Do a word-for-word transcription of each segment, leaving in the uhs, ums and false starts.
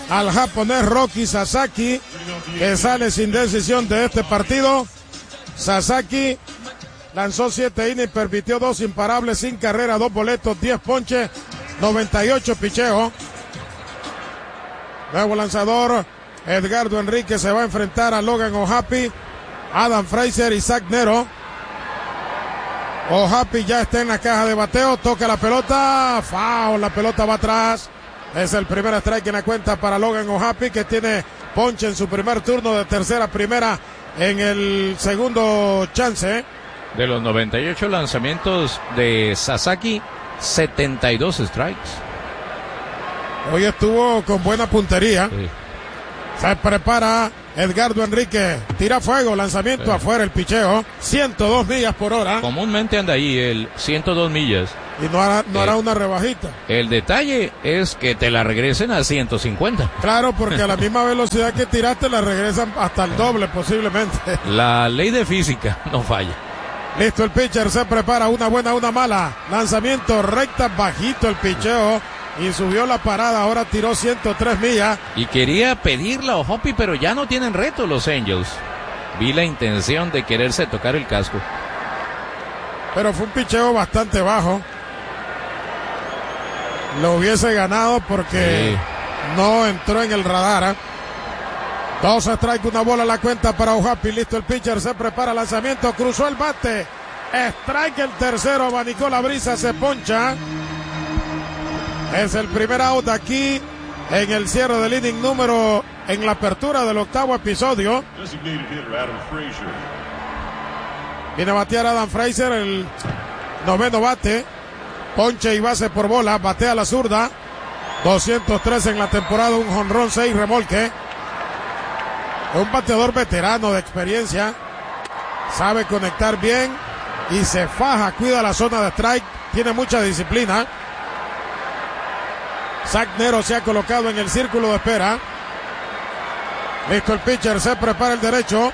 al japonés Roki Sasaki, que sale sin decisión de este partido. Sasaki lanzó siete innings, permitió dos imparables, sin carrera, dos boletos, diez ponches, noventa y ocho picheos. Nuevo lanzador, Edgardo Enríquez, se va a enfrentar a Logan O'Happy, Adam Frazier y Zach Nero. O'Happy ya está en la caja de bateo, toca la pelota, foul, la pelota va atrás. Es el primer strike en la cuenta para Logan O'Happy, que tiene ponche en su primer turno de tercera a primera en el segundo chance. De los noventa y ocho lanzamientos de Sasaki, setenta y dos strikes. Hoy estuvo con buena puntería. Sí. Se prepara Edgardo Enríquez, tira fuego, lanzamiento sí. afuera, el picheo, ciento dos millas por hora. Comúnmente anda ahí el ciento dos millas. Y no hará, no hará eh, una rebajita. El detalle es que te la regresen a ciento cincuenta. Claro, porque a la misma velocidad que tiraste la regresan hasta el doble posiblemente. La ley de física no falla. Listo, el pitcher se prepara, una buena, una mala. Lanzamiento recta, bajito el picheo. Y subió la parada, ahora tiró ciento tres millas. Y quería pedirla a O'Happy, pero ya no tienen reto los Angels. Vi la intención de quererse tocar el casco. Pero fue un picheo bastante bajo. Lo hubiese ganado porque sí. no entró en el radar. Dos strike, una bola a la cuenta para O'Happy. Listo, el pitcher se prepara, lanzamiento, cruzó el bate. Strike el tercero, abanicó la brisa, se poncha. Es el primer out aquí en el cierre del inning número, en la apertura del octavo episodio. Viene a batear Adam Frazier, el noveno bate. Ponche y base por bola, batea la zurda. doscientos tres en la temporada, un jonrón, seis remolque. Es un bateador veterano de experiencia. Sabe conectar bien y se faja, cuida la zona de strike. Tiene mucha disciplina. Zach Nero se ha colocado en el círculo de espera. Listo, el pitcher se prepara el derecho.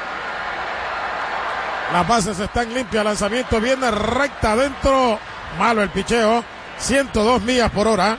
Las bases están limpias, lanzamiento viene recta adentro. Malo el picheo, ciento dos millas por hora.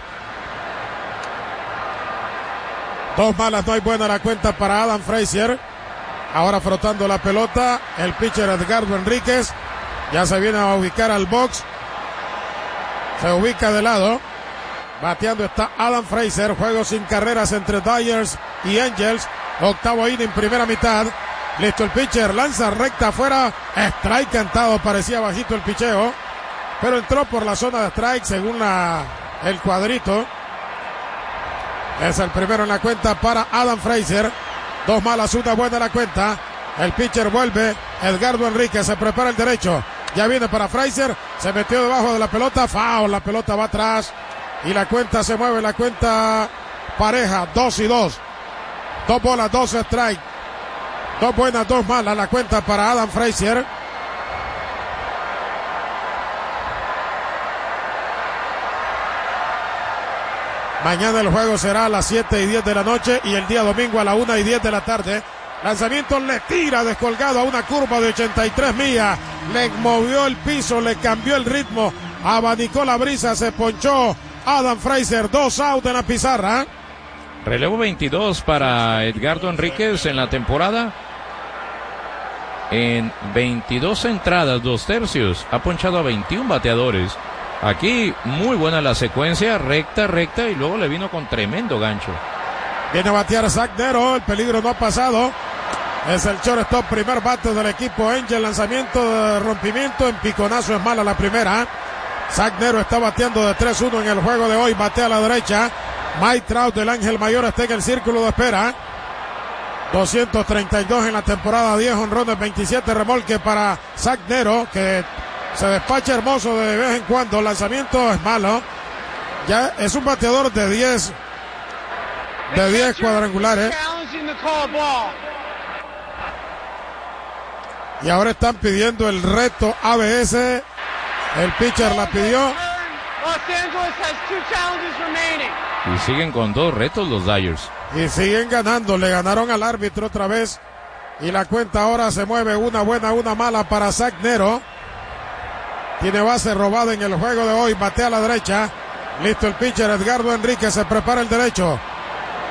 Dos malas, no hay buena la cuenta para Adam Frazier. Ahora frotando la pelota, el pitcher Edgardo Enríquez. Ya se viene a ubicar al box. Se ubica de lado. Bateando está Adam Frazier. Juego sin carreras entre Dodgers y Angels. Octavo inning, primera mitad. Listo el pitcher, lanza recta afuera. Strike cantado, parecía bajito el picheo. Pero entró por la zona de strike según la, el cuadrito. Es el primero en la cuenta para Adam Frazier. Dos malas, una buena en la cuenta. El pitcher vuelve. Edgardo Enríquez se prepara el derecho. Ya viene para Frazier. Se metió debajo de la pelota. Foul, la pelota va atrás. Y la cuenta se mueve, la cuenta pareja. Dos y dos. Dos bolas, dos strike. Dos buenas, dos malas. La cuenta para Adam Frazier. Mañana el juego será a las siete y diez de la noche y el día domingo a la una y diez de la tarde. Lanzamiento, le tira descolgado a una curva de ochenta y tres millas. Le movió el piso, le cambió el ritmo. Abanicó la brisa, se ponchó Adam Frazier. Dos out en la pizarra. Relevo veintidós para Edgardo Enríquez en la temporada. En veintidós entradas, dos tercios. Ha ponchado a veintiún bateadores. Aquí muy buena la secuencia, recta, recta, y luego le vino con tremendo gancho. Viene a batear Zach Nero, el peligro no ha pasado. Es el shortstop, primer bate del equipo Angel, lanzamiento de rompimiento, en piconazo es mala la primera. Zach Nero está bateando de tres uno en el juego de hoy, batea a la derecha. Mike Trout del Ángel Mayor está en el círculo de espera. doscientos treinta y dos en la temporada, diez honrones, veintisiete remolque para Zach Nero, que se despacha hermoso de vez en cuando. Lanzamiento es malo. Ya es un bateador de diez de diez cuadrangulares. Y ahora están pidiendo el reto A B S. El pitcher la pidió. Y siguen con dos retos los Dodgers. Y siguen ganando. Le ganaron al árbitro otra vez. Y la cuenta ahora se mueve, una buena, una mala para Zach Nero. Tiene base robada en el juego de hoy. Batea a la derecha. Listo el pitcher Edgardo Enríquez. Se prepara el derecho.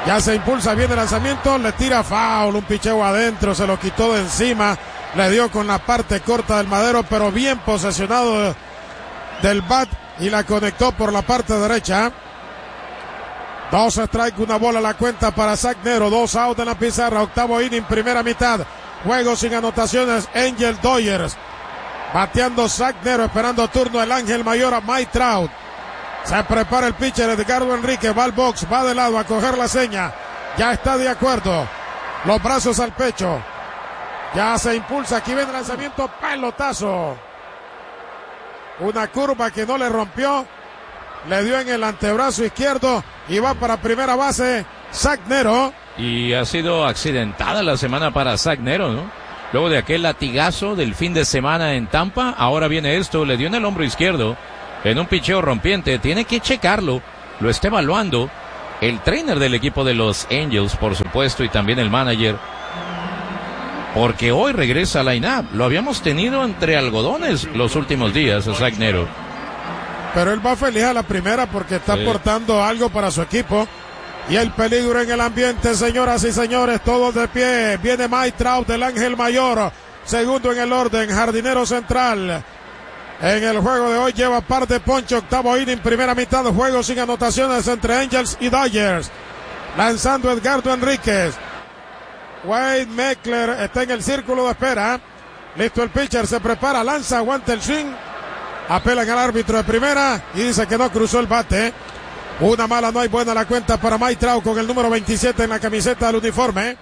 Ya se impulsa bien el lanzamiento, le tira foul, un picheo adentro, se lo quitó de encima, le dio con la parte corta del madero, pero bien posesionado del bat y la conectó por la parte derecha. Dos strike, una bola a la cuenta para Zach Nero, dos out en la pizarra, octavo inning, primera mitad, juego sin anotaciones, Angel Dodgers. Bateando Zach Nero, esperando turno el Ángel Mayor a Mike Trout. Se prepara el pitcher Edgardo Enrique, va al box, va de lado a coger la seña. Ya está de acuerdo. Los brazos al pecho. Ya se impulsa, aquí viene el lanzamiento, pelotazo. Una curva que no le rompió. Le dio en el antebrazo izquierdo y va para primera base Zach Nero. Y ha sido accidentada la semana para Zach Nero, ¿no? Luego de aquel latigazo del fin de semana en Tampa, ahora viene esto, le dio en el hombro izquierdo, en un picheo rompiente, tiene que checarlo, lo está evaluando el trainer del equipo de los Angels, por supuesto, y también el manager, porque hoy regresa a line-up, lo habíamos tenido entre algodones los últimos días a Zach Nero. Pero él va feliz a la primera porque está sí. aportando algo para su equipo. Y el peligro en el ambiente, señoras y señores, todos de pie. Viene Mike Trout del Ángel Mayor, segundo en el orden, jardinero central. En el juego de hoy lleva par de ponche, octavo inning, primera mitad, juego sin anotaciones entre Angels y Dodgers. Lanzando Edgardo Enríquez. Wade Meckler está en el círculo de espera. Listo el pitcher, se prepara, lanza, aguanta el swing. Apelan al árbitro de primera y dice que no cruzó el bate. Una mala, no hay buena la cuenta para Mike Trout con el número veintisiete en la camiseta del uniforme.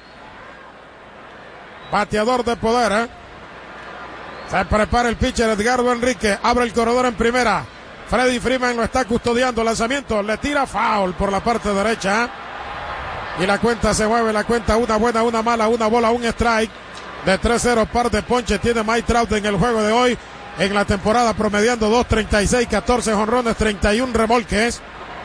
Bateador de poder. ¿eh? Se prepara el pitcher Edgardo Enrique. Abre el corredor en primera. Freddie Freeman lo está custodiando. Lanzamiento. Le tira foul por la parte derecha. Y la cuenta se mueve. La cuenta una buena, una mala, una bola, un strike. De tres cero, par de ponches tiene Mike Trout en el juego de hoy. En la temporada promediando dos treinta y seis, catorce jonrones, treinta y uno remolques.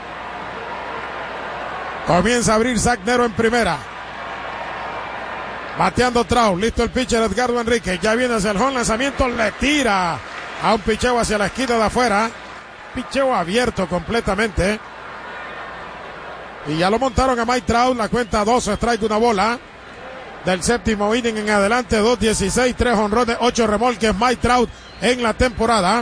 Comienza a abrir Zach Nero en primera. Bateando Trout. Listo el pitcher Edgardo Enrique. Ya viene hacia el home. Lanzamiento. Le tira a un picheo hacia la esquina de afuera. Picheo abierto completamente. Y ya lo montaron a Mike Trout. La cuenta dos strike, una bola. Del séptimo inning en adelante. dos dieciséis, tres jonrones, ocho remolques. Mike Trout en la temporada.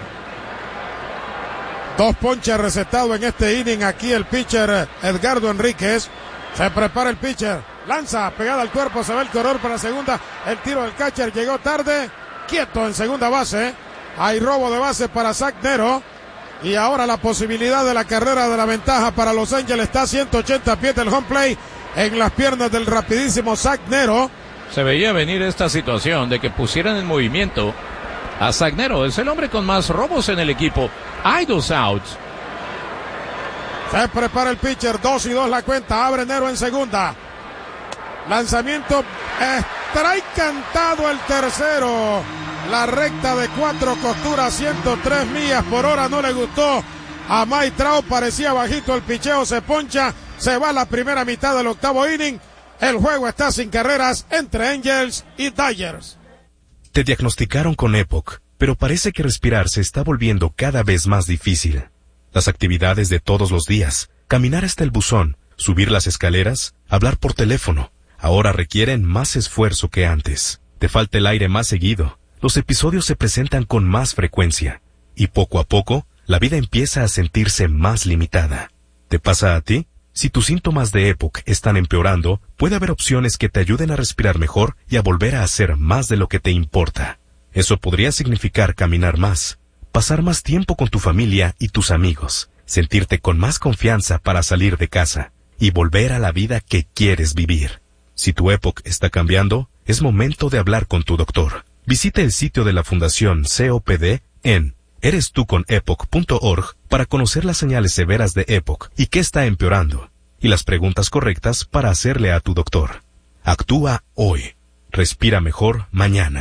Dos ponches recetados en este inning. Aquí el pitcher Edgardo Enríquez. Se prepara el pitcher. Lanza, pegada al cuerpo. Se va el corredor para segunda. El tiro del catcher llegó tarde. Quieto en segunda base. Hay robo de base para Zach Nero. Y ahora la posibilidad de la carrera de la ventaja para Los Ángeles. Está a ciento ochenta pies del home plate. En las piernas del rapidísimo Zach Nero. Se veía venir esta situación de que pusieran en movimiento a Zach Nero. Es el hombre con más robos en el equipo. Hay dos outs. Se prepara el pitcher. Dos y dos la cuenta. Abre Nero en segunda. Lanzamiento. Strike cantado el tercero. La recta de cuatro costuras. ciento tres millas por hora. No le gustó a Mike Trout. Parecía bajito el picheo. Se poncha. Se va la primera mitad del octavo inning. El juego está sin carreras entre Angels y Dodgers. Te diagnosticaron con EPOC, pero parece que respirar se está volviendo cada vez más difícil. Las actividades de todos los días, caminar hasta el buzón, subir las escaleras, hablar por teléfono, ahora requieren más esfuerzo que antes. Te falta el aire más seguido, los episodios se presentan con más frecuencia, y poco a poco, la vida empieza a sentirse más limitada. ¿Te pasa a ti? Si tus síntomas de EPOC están empeorando, puede haber opciones que te ayuden a respirar mejor y a volver a hacer más de lo que te importa. Eso podría significar caminar más, pasar más tiempo con tu familia y tus amigos, sentirte con más confianza para salir de casa y volver a la vida que quieres vivir. Si tu EPOC está cambiando, es momento de hablar con tu doctor. Visita el sitio de la Fundación C O P D en eres tú con epoc punto org para conocer las señales severas de EPOC y qué está empeorando, y las preguntas correctas para hacerle a tu doctor. Actúa hoy. Respira mejor mañana.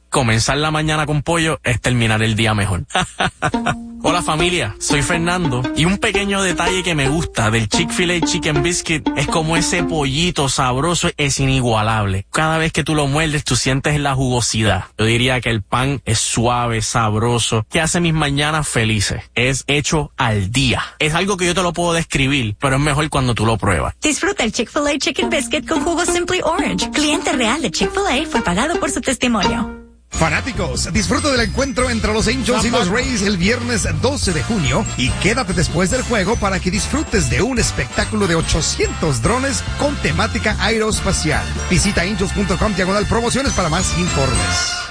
comenzar la mañana con pollo es terminar el día mejor. Hola familia, soy Fernando y un pequeño detalle que me gusta del Chick-fil-A Chicken Biscuit es como ese pollito sabroso es inigualable. Cada vez que tú lo muerdes tú sientes la jugosidad. Yo diría que el pan es suave, sabroso, que hace mis mañanas felices. Es hecho al día. Es algo que yo te lo puedo describir, pero es mejor cuando tú lo pruebas. Disfruta el Chick-fil-A Chicken Biscuit con jugo Simply Orange. Cliente real de Chick-fil-A fue pagado por su testimonio. Fanáticos, disfruta del encuentro entre los Angels y los Rays el viernes doce de junio y quédate después del juego para que disfrutes de un espectáculo de ochocientos drones con temática aeroespacial. Visita angels punto com diagonal promociones para más informes.